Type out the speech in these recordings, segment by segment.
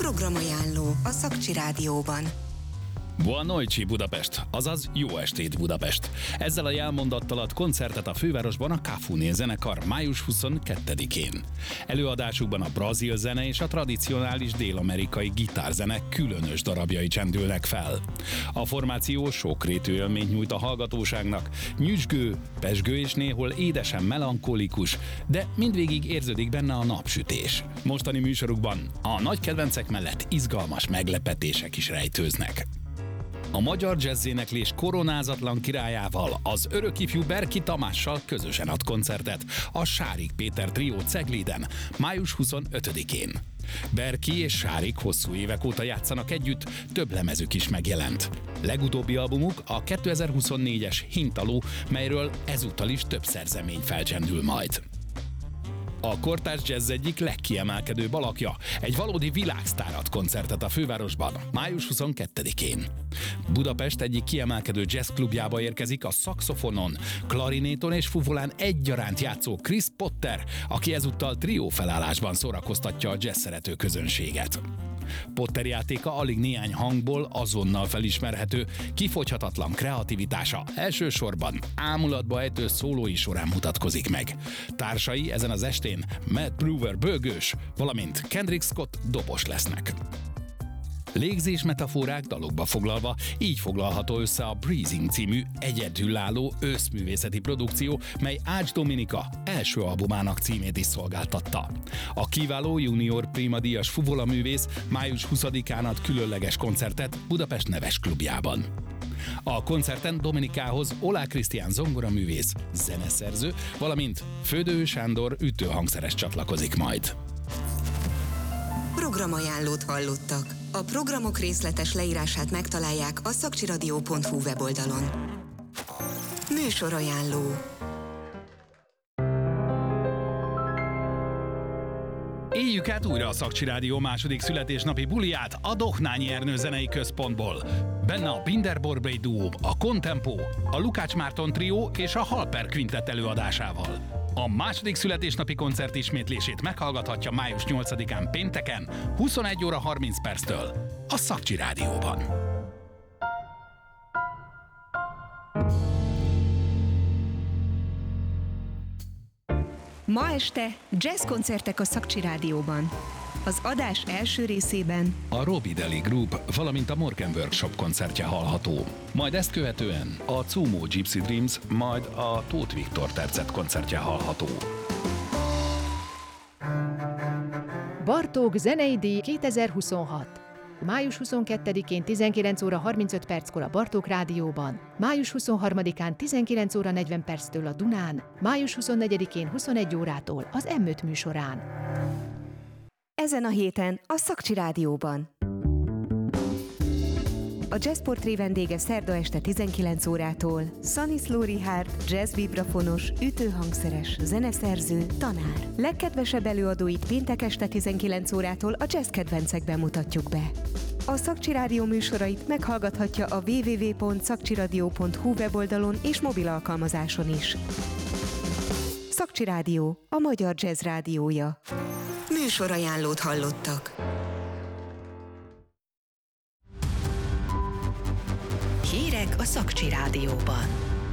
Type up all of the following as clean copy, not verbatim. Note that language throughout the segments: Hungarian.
Programajánló a Szakcsi Rádióban. Buon noite Budapest, azaz jó estét Budapest. Ezzel a jelmondattal ad koncertet a fővárosban a Cafuné zenekar május 22-én. Előadásukban a brazil zene és a tradicionális dél-amerikai gitárzene különös darabjai csendülnek fel. A formáció sokrétű élményt nyújt a hallgatóságnak, nyüzsgő, pezsgő és néhol édesen melankolikus, de mindvégig érződik benne a napsütés. Mostani műsorukban a nagy kedvencek mellett izgalmas meglepetések is rejtőznek. A magyar jazzéneklés koronázatlan királyával, az örökifjú Berki Tamással közösen ad koncertet a Sárik Péter trió Cegléden május 25-én. Berki és Sárik hosszú évek óta játszanak együtt, több lemezük is megjelent. Legutóbbi albumuk a 2024-es Hintaló, melyről ezúttal is több szerzemény felcsendül majd. A kortárs jazz egyik legkiemelkedőbb alakja, egy valódi világsztár ad koncertet a fővárosban, május 22-én. Budapest egyik kiemelkedő jazzklubjába érkezik a szaxofonon, klarinéton és fuvolán egyaránt játszó Chris Potter, aki ezúttal trió felállásban szórakoztatja a jazz szerető közönséget. Potter játéka alig néhány hangból azonnal felismerhető, kifogyhatatlan kreativitása elsősorban ámulatba ejtő szólói során mutatkozik meg. Társai ezen az estén Matt Brewer bőgős, valamint Kendrick Scott dobos lesznek. Légzés metaforák dalokba foglalva, így foglalható össze a Breezing című egyedülálló őszművészeti produkció, mely Ács Dominika első albumának címét is szolgáltatta. A kiváló junior primadíjas fuvolaművész május 20-án ad különleges koncertet Budapest Neves Klubjában. A koncerten Dominikához Olá Krisztián zongoraművész, zeneszerző, valamint Födő Sándor ütőhangszeres csatlakozik majd. Programajánlót hallottak. A programok részletes leírását megtalálják a szakcsiradio.hu weboldalon. Műsorajánló. Éljük át újra a Szakcsi Rádió második születésnapi buliját a Dohnányi Ernő Zenei Központból. Benne a Binder Borbély duó, a Contempo, a Lukács Márton trió és a Halper Quintet előadásával. A második születésnapi koncert ismétlését meghallgathatja május 8-án pénteken 21 óra 30 perctől a Szakcsi Rádióban. Ma este jazzkoncertek a Szakcsi Rádióban. Az adás első részében a Robbie Deli Group, valamint a Morgan Workshop koncertje hallható. Majd ezt követően a Cumo Gypsy Dreams, majd a Tóth Viktor tercet koncertje hallható. Bartók Zenei Díj 2026. Május 22-én 19 óra 35 perckor a Bartók Rádióban, május 23-án 19 óra 40 perctől a Dunán, május 24-én 21 órától az M5 műsorán. ezen a héten a Szakcsi Rádióban. A Jazzportré vendége szerda este 19 órától Szaniszló Richárd, jazz-vibrafonos, ütőhangszeres, zeneszerző, tanár. Legkedvesebb előadóit péntek este 19 órától a jazz kedvencekben mutatjuk be. A Szakcsi Rádió műsorait meghallgathatja a www.szakcsiradio.hu weboldalon és mobil alkalmazáson is. Szakcsi Rádió, a magyar jazz rádiója. Műsorajánlót hallottak. Hírek a Szakcsi Rádióban.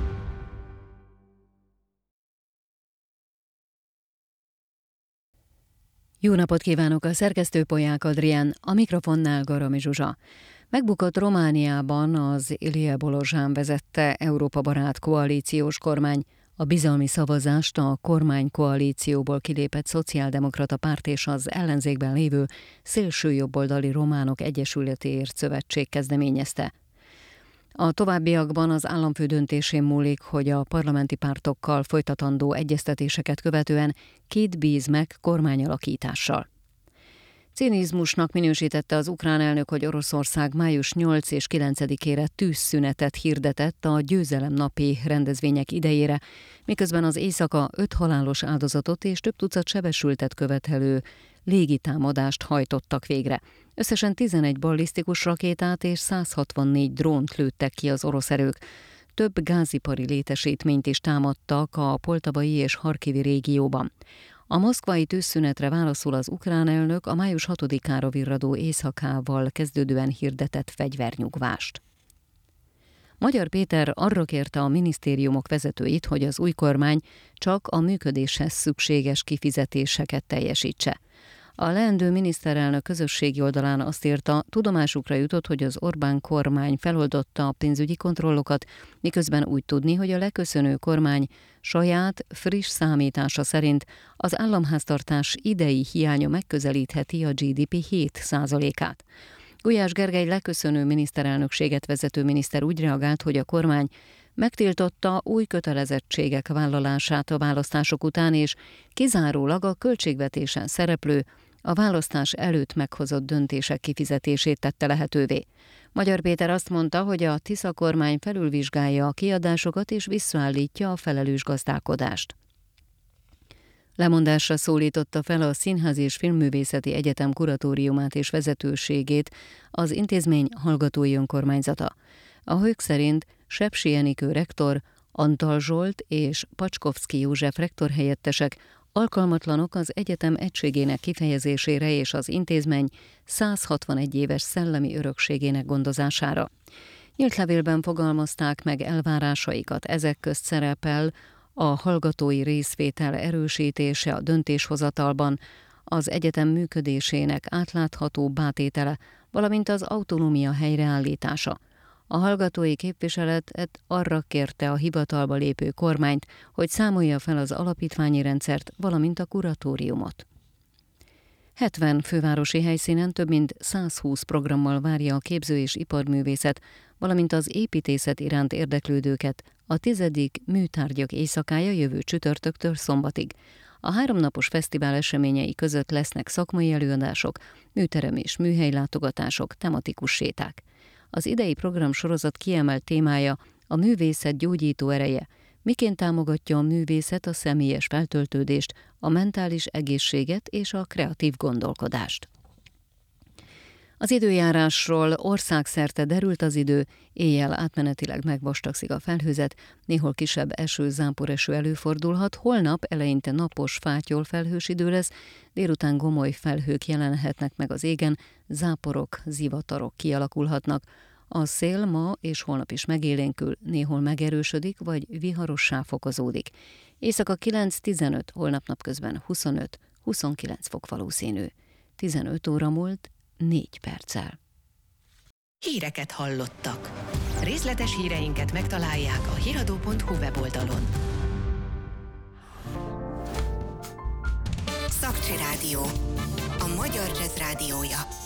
Jó napot kívánok, a szerkesztő Polyák Adrián, a mikrofonnál Garami Zsuzsa. Megbukott Romániában az Ilie Bolozsán vezette Európa barát koalíciós kormány. A bizalmi szavazást a kormánykoalícióból kilépett szociáldemokrata párt és az ellenzékben lévő szélsőjobboldali románok egyesületéért szövetség kezdeményezte. A továbbiakban az államfő döntésén múlik, hogy a parlamenti pártokkal folytatandó egyeztetéseket követően kit bíz meg kormányalakítással. Cinizmusnak minősítette az ukrán elnök, hogy Oroszország május 8 és 9-ére tűzszünetet hirdetett a győzelem napi rendezvények idejére, miközben az éjszaka 5 halálos áldozatot és több tucat sebesültet követelő légitámadást hajtottak végre. Összesen 11 ballisztikus rakétát és 164 drónt lőttek ki az orosz erők. Több gázipari létesítményt is támadtak a poltavai és harkivi régióban. A moszkvai tűzszünetre válaszul az ukrán elnök a május 6-ára virradó éjszakával kezdődően hirdetett fegyvernyugvást. Magyar Péter arra kérte a minisztériumok vezetőit, hogy az új kormány csak a működéshez szükséges kifizetéseket teljesítse. A leendő miniszterelnök közösségi oldalán azt írta, tudomásukra jutott, hogy az Orbán kormány feloldotta a pénzügyi kontrollokat, miközben úgy tudni, hogy a leköszönő kormány saját, friss számítása szerint az államháztartás idei hiánya megközelítheti a GDP 7%-át. Gulyás Gergely leköszönő miniszterelnökséget vezető miniszter úgy reagált, hogy a kormány megtiltotta új kötelezettségek vállalását a választások után, és kizárólag a költségvetésen szereplő, a választás előtt meghozott döntések kifizetését tette lehetővé. Magyar Péter azt mondta, hogy a Tisza kormány felülvizsgálja a kiadásokat és visszaállítja a felelős gazdálkodást. Lemondásra szólította fel a Színház és Filmművészeti Egyetem kuratóriumát és vezetőségét az intézmény hallgatói önkormányzata. A hők szerint Sepsi Enikő rektor, Antal Zsolt és Pacskovszki József rektorhelyettesek alkalmatlanok az egyetem egységének kifejezésére és az intézmény 161 éves szellemi örökségének gondozására. Nyílt levélben fogalmazták meg elvárásaikat, ezek közt szerepel a hallgatói részvétel erősítése a döntéshozatalban, az egyetem működésének átláthatóbbá tétele, valamint az autonómia helyreállítása. A hallgatói képviseletet arra kérte a hivatalba lépő kormányt, hogy számolja fel az alapítványi rendszert, valamint a kuratóriumot. 70 fővárosi helyszínen több mint 120 programmal várja a képző- és iparművészet, valamint az építészet iránt érdeklődőket a 10. műtárgyak éjszakája jövő csütörtöktől szombatig. A 3 napos fesztivál eseményei között lesznek szakmai előadások, műterem és műhelylátogatások, tematikus séták. Az idei programsorozat kiemelt témája a művészet gyógyító ereje, miként támogatja a művészet a személyes feltöltődést, a mentális egészséget és a kreatív gondolkodást. Az időjárásról országszerte derült az idő, éjjel átmenetileg megvastagszik a felhőzet, néhol kisebb eső-záporeső előfordulhat, holnap eleinte napos, fátyol felhős idő lesz, délután gomoly felhők jelenhetnek meg az égen, záporok, zivatarok kialakulhatnak. A szél ma és holnap is megélénkül, néhol megerősödik vagy viharossá fokozódik. Éjszaka 9-15, holnap napközben 25-29 fok valószínű. 15 óra múlt 4 perccel. Híreket hallottak. Részletes híreinket megtalálják a hiradó.hu weboldalon. Szakcsi Rádió. A magyar jazz rádiója.